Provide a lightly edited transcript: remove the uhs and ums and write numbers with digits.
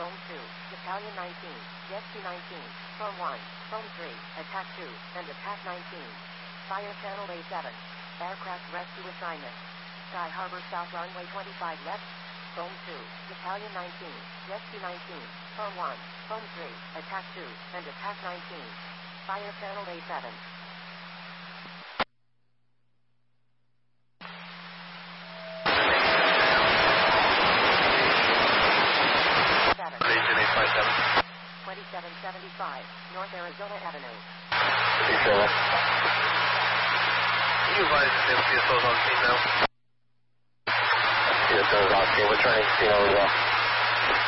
Phone 2, Battalion 19, Rescue 19, Phone 1, Phone 3, Attack 2, and Attack 19. Fire Channel A7. Aircraft Rescue Assignment. Sky Harbor South Runway 25 left. Phone 2, Battalion 19, Rescue 19, Phone 1, Phone 3, Attack 2, and Attack 19. Fire Channel A7. Station 857. 2775, North Arizona Avenue. Can you advise if CSO's on scene now? CSO's on scene. We're trying to see over there.